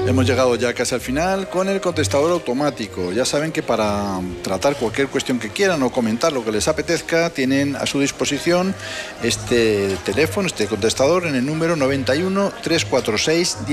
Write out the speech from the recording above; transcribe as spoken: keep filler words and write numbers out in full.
Hemos llegado ya casi al final con el contestador automático. Ya saben que para tratar cualquier cuestión que quieran o comentar lo que les apetezca, tienen a su disposición este teléfono, este contestador en el número noventa y uno, trescientos cuarenta y seis,